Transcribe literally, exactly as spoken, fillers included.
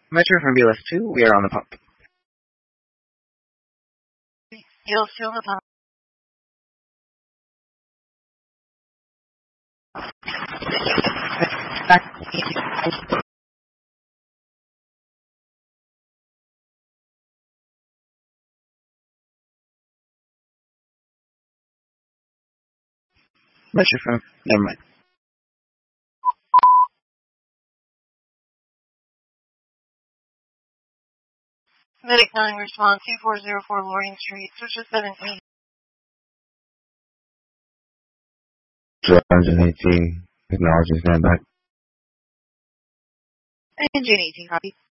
Metro from B L S two, we are on the pump. You'll feel the pump. Metro from, never mind. Medic nine, respond two four zero four Loring Street, switch to seventeen. Engine eighteen, technology standby. Engine eighteen, copy.